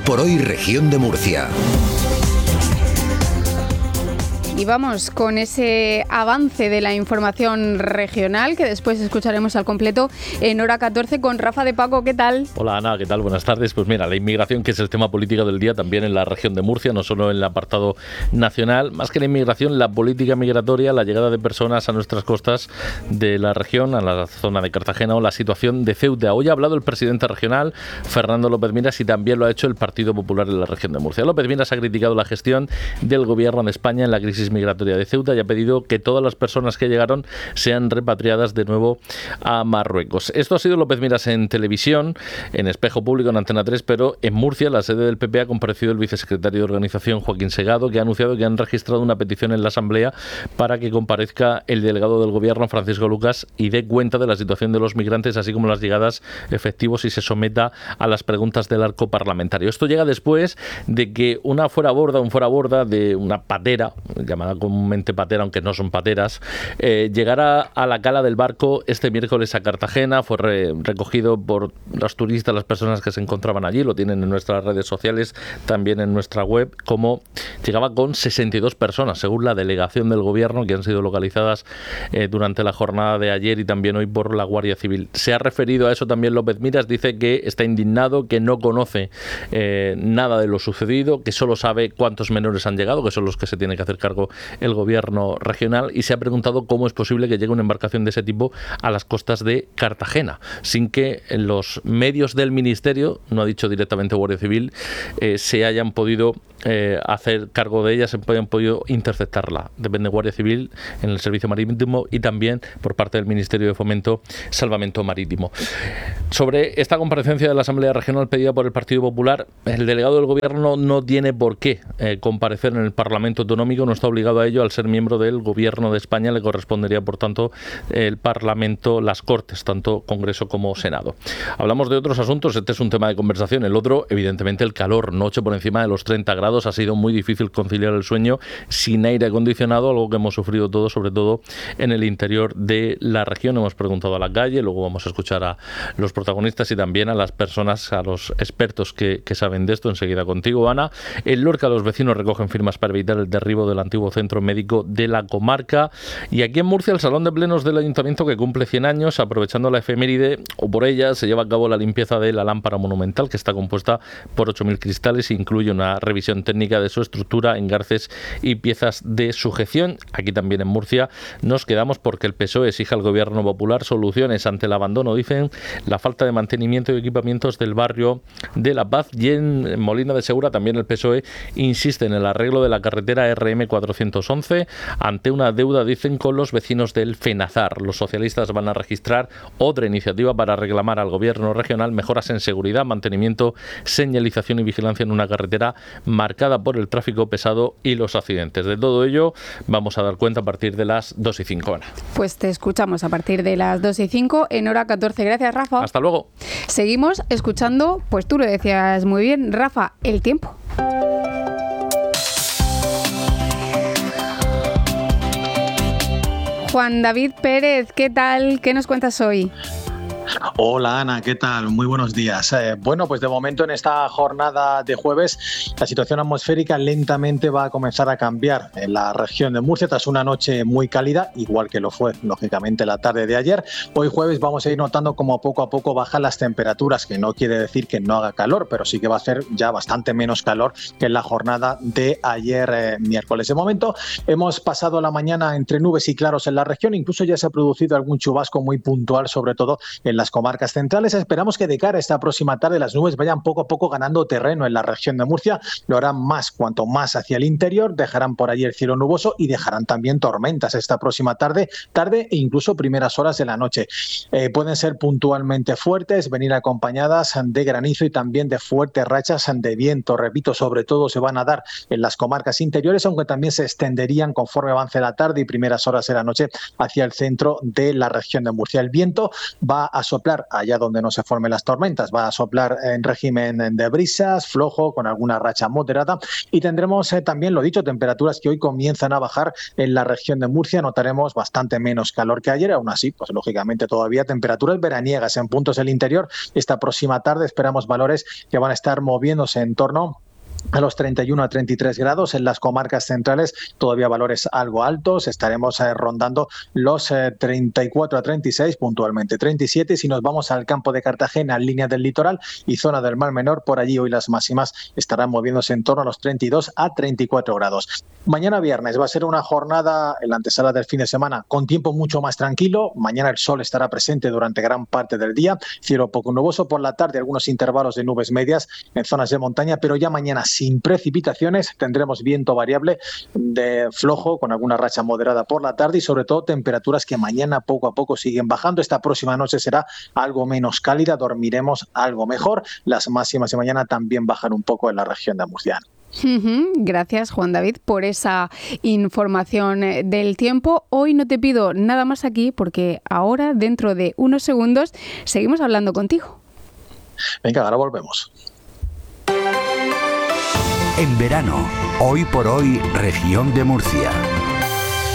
por hoy, Región de Murcia. Y vamos con ese avance de la información regional que después escucharemos al completo en hora 14 con Rafa de Paco. ¿Qué tal? Hola Ana, ¿qué tal? Buenas tardes. Pues mira, la inmigración, que es el tema político del día también en la región de Murcia, no solo en el apartado nacional. Más que la inmigración, la política migratoria, la llegada de personas a nuestras costas de la región, a la zona de Cartagena, o la situación de Ceuta. Hoy ha hablado el presidente regional, Fernando López Miras, y también lo ha hecho el Partido Popular en la región de Murcia. López Miras ha criticado la gestión del gobierno de España en la crisis migratoria de Ceuta y ha pedido que todas las personas que llegaron sean repatriadas de nuevo a Marruecos. Esto ha sido López Miras en televisión, en Espejo Público, en Antena 3, pero en Murcia, la sede del PP, ha comparecido el vicesecretario de Organización, Joaquín Segado, que ha anunciado que han registrado una petición en la Asamblea para que comparezca el delegado del gobierno, Francisco Lucas, y dé cuenta de la situación de los migrantes, así como las llegadas efectivos, y se someta a las preguntas del arco parlamentario. Esto llega después de que un fuera borda de una patera, llamada comúnmente patera, aunque no son pateras, llegara a la cala del barco este miércoles a Cartagena. Fue recogido por los turistas, las personas que se encontraban allí, lo tienen en nuestras redes sociales, también en nuestra web, como llegaba con 62 personas, según la delegación del gobierno, que han sido localizadas durante la jornada de ayer y también hoy por la Guardia Civil. Se ha referido a eso también López Miras, dice que está indignado, que no conoce nada de lo sucedido, que solo sabe cuántos menores han llegado, que son los que se tiene que hacer cargo el gobierno regional, y se ha preguntado cómo es posible que llegue una embarcación de ese tipo a las costas de Cartagena, sin que los medios del Ministerio, no ha dicho directamente Guardia Civil, se hayan podido hacer cargo de ella, se hayan podido interceptarla. Depende de Guardia Civil en el Servicio Marítimo y también por parte del Ministerio de Fomento, Salvamento Marítimo. Sobre esta comparecencia de la Asamblea Regional pedida por el Partido Popular, el delegado del Gobierno no tiene por qué comparecer en el Parlamento Autonómico, no está obligado a ello. Al ser miembro del Gobierno de España, le correspondería, por tanto, el Parlamento, las Cortes, tanto Congreso como Senado. Hablamos de otros asuntos, este es un tema de conversación. El otro, evidentemente, el calor. Noche por encima de los 30 grados, ha sido muy difícil conciliar el sueño sin aire acondicionado, algo que hemos sufrido todos, sobre todo en el interior de la región. Hemos preguntado a la calle, luego vamos a escuchar a los protagonistas y también a las personas, a los expertos que saben de esto. Enseguida contigo, Ana. En Lorca, los vecinos recogen firmas para evitar el derribo del antiguo centro médico de la comarca. Y aquí en Murcia, el Salón de Plenos del Ayuntamiento, que cumple 100 años, aprovechando la efeméride, o por ella, se lleva a cabo la limpieza de la lámpara monumental, que está compuesta por 8.000 cristales e incluye una revisión técnica de su estructura, engarces y piezas de sujeción. Aquí también en Murcia nos quedamos porque el PSOE exige al Gobierno Popular soluciones ante el abandono, dicen, la falta de mantenimiento y equipamientos del barrio de La Paz. Y en Molina de Segura también el PSOE insiste en el arreglo de la carretera RM 411 ante una deuda, dicen, con los vecinos del Fenazar. Los socialistas van a registrar otra iniciativa para reclamar al Gobierno regional mejoras en seguridad, mantenimiento, señalización y vigilancia en una carretera marcada por el tráfico pesado y los accidentes. De todo ello vamos a dar cuenta a partir de las 2:05, Ana. Pues te escuchamos a partir de las 2:05 en hora 14. Gracias, Rafa. Hasta luego. Seguimos escuchando, pues tú lo decías muy bien, Rafa, el tiempo. Juan David Pérez, ¿qué tal? ¿Qué nos cuentas hoy? Hola Ana, ¿qué tal? Muy buenos días. Bueno, pues de momento en esta jornada de jueves la situación atmosférica lentamente va a comenzar a cambiar en la región de Murcia tras una noche muy cálida, igual que lo fue lógicamente la tarde de ayer. Hoy jueves vamos a ir notando como poco a poco bajan las temperaturas, que no quiere decir que no haga calor, pero sí que va a hacer ya bastante menos calor que en la jornada de ayer miércoles. De momento hemos pasado la mañana entre nubes y claros en la región, incluso ya se ha producido algún chubasco muy puntual, sobre todo en las comarcas centrales. Esperamos que de cara a esta próxima tarde las nubes vayan poco a poco ganando terreno en la región de Murcia. Lo harán más cuanto más hacia el interior, dejarán por allí el cielo nuboso y dejarán también tormentas esta próxima tarde e incluso primeras horas de la noche. Pueden ser puntualmente fuertes, venir acompañadas de granizo y también de fuertes rachas de viento. Repito, sobre todo se van a dar en las comarcas interiores, aunque también se extenderían conforme avance la tarde y primeras horas de la noche hacia el centro de la región de Murcia. El viento va a soplar allá donde no se formen las tormentas, va a soplar en régimen de brisas, flojo, con alguna racha moderada, y tendremos también, lo dicho, temperaturas que hoy comienzan a bajar en la región de Murcia. Notaremos bastante menos calor que ayer, aún así, pues lógicamente todavía temperaturas veraniegas en puntos del interior. Esta próxima tarde esperamos valores que van a estar moviéndose en torno a los 31 a 33 grados. En las comarcas centrales todavía valores algo altos, estaremos rondando los 34 a 36, puntualmente 37. Si nos vamos al campo de Cartagena, línea del litoral y zona del Mar Menor, por allí hoy las máximas estarán moviéndose en torno a los 32 a 34 grados. Mañana viernes va a ser una jornada en la antesala del fin de semana con tiempo mucho más tranquilo. Mañana el sol estará presente durante gran parte del día, cielo poco nuboso por la tarde, algunos intervalos de nubes medias en zonas de montaña, pero ya mañana sin precipitaciones, tendremos viento variable de flojo con alguna racha moderada por la tarde y sobre todo temperaturas que mañana poco a poco siguen bajando. Esta próxima noche será algo menos cálida, dormiremos algo mejor. Las máximas de mañana también bajan un poco en la región de Murcia. Gracias, Juan David, por esa información del tiempo. Hoy no te pido nada más aquí porque ahora, dentro de unos segundos, seguimos hablando contigo. Venga, ahora volvemos. En verano, hoy por hoy, región de Murcia.